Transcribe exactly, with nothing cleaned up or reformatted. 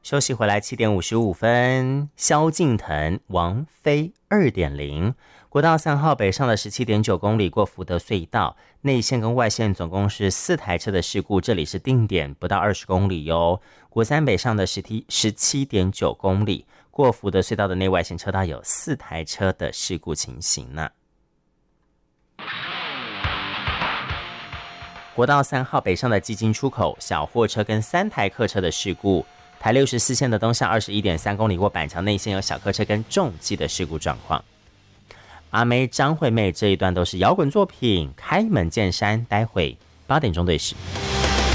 休息回来，七点五十五分，萧敬腾、王菲 二点零， 国道三号北上的 十七点九公里过福德隧道，内线跟外线总共是四台车的事故，这里是定点，不到二十公里哟。国三北上的十七点九公里过福德隧道的内外线车道有四台车的事故情形呢。国道三号北上的基金出口，小货车跟三台客车的事故。台六十四线的东向 二十一点三公里过板桥内线有小客车跟重机的事故状况。阿妹张惠妹这一段都是摇滚作品，开门见山，待会八点钟对时。